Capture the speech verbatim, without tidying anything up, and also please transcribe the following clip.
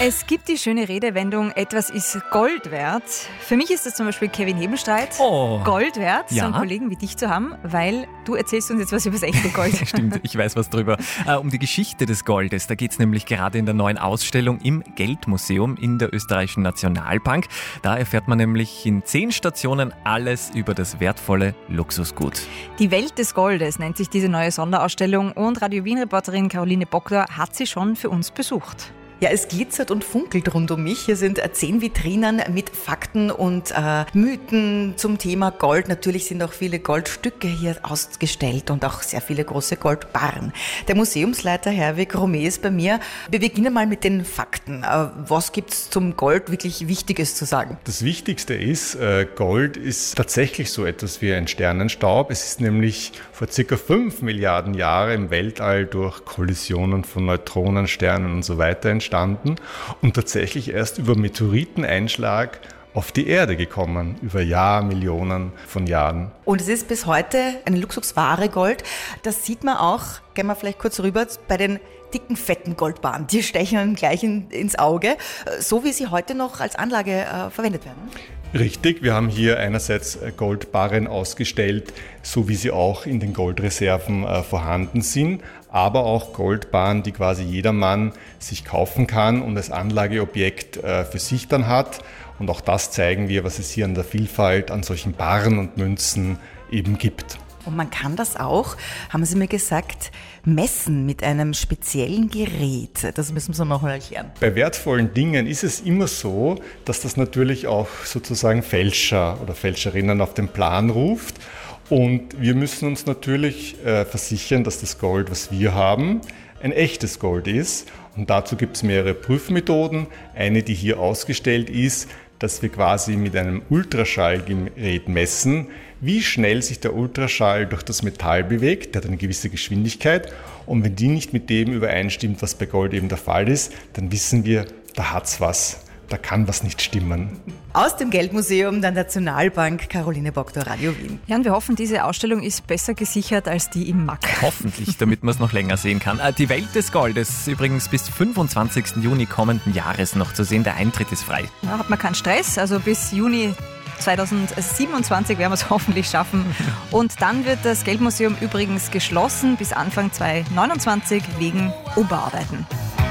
Es gibt die schöne Redewendung, etwas ist Gold wert. Für mich ist das zum Beispiel Kevin Hebenstreit. Oh. Gold wert, Ja. so einen Kollegen wie dich zu haben, weil du erzählst uns jetzt was über das echte Gold. Stimmt, ich weiß was drüber. Äh, um die Geschichte des Goldes, da geht es nämlich gerade in der neuen Ausstellung im Geldmuseum in der Österreichischen Nationalbank. Da erfährt man nämlich in zehn Stationen alles über das wertvolle Luxusgut. Die Welt des Goldes nennt sich diese neue Sonderausstellung und Radio Wien-Reporterin Caroline Bockdor hat sie schon für uns besucht. Ja, es glitzert und funkelt rund um mich. Hier sind äh, zehn Vitrinen mit Fakten und äh, Mythen zum Thema Gold. Natürlich sind auch viele Goldstücke hier ausgestellt und auch sehr viele große Goldbarren. Der Museumsleiter Herwig Romé ist bei mir. Wir beginnen mal mit den Fakten. Äh, was gibt's zum Gold wirklich Wichtiges zu sagen? Das Wichtigste ist, äh, Gold ist tatsächlich so etwas wie ein Sternenstaub. Es ist nämlich vor circa fünf Milliarden Jahren im Weltall durch Kollisionen von Neutronen, Sternen und so weiter entstanden. Entstanden und tatsächlich erst über Meteoriteneinschlag auf die Erde gekommen, über Jahrmillionen von Jahren. Und es ist bis heute eine Luxusware Gold. Das sieht man auch, gehen wir vielleicht kurz rüber, bei den dicken, fetten Goldbarren. Die stechen einem gleich in, ins Auge, so wie sie heute noch als Anlage äh, verwendet werden. Richtig, wir haben hier einerseits Goldbarren ausgestellt, so wie sie auch in den Goldreserven äh, vorhanden sind, aber auch Goldbarren, die quasi jedermann sich kaufen kann und als Anlageobjekt äh, für sich dann hat. Und auch das zeigen wir, was es hier an der Vielfalt an solchen Barren und Münzen eben gibt. Und man kann das auch, haben Sie mir gesagt, messen mit einem speziellen Gerät. Das müssen Sie noch mal erklären. Bei wertvollen Dingen ist es immer so, dass das natürlich auch sozusagen Fälscher oder Fälscherinnen auf den Plan ruft. Und wir müssen uns natürlich äh, versichern, dass das Gold, was wir haben, ein echtes Gold ist. Und dazu gibt es mehrere Prüfmethoden. Eine, die hier ausgestellt ist, dass wir quasi mit einem Ultraschallgerät messen, wie schnell sich der Ultraschall durch das Metall bewegt. Der hat eine gewisse Geschwindigkeit. Und wenn die nicht mit dem übereinstimmt, was bei Gold eben der Fall ist, dann wissen wir, da hat's was. Da kann was nicht stimmen. Aus dem Geldmuseum der Nationalbank, Caroline Bockdor, Radio Wien. Ja, und wir hoffen, diese Ausstellung ist besser gesichert als die im M A C. Hoffentlich, damit man es noch länger sehen kann. Äh, Die Welt des Goldes übrigens bis fünfundzwanzigsten Juni kommenden Jahres noch zu sehen. Der Eintritt ist frei. Da hat man keinen Stress, also bis Juni zweitausendsiebenundzwanzig werden wir es hoffentlich schaffen. Und dann wird das Geldmuseum übrigens geschlossen bis Anfang zweitausendneunundzwanzig wegen Umbauarbeiten.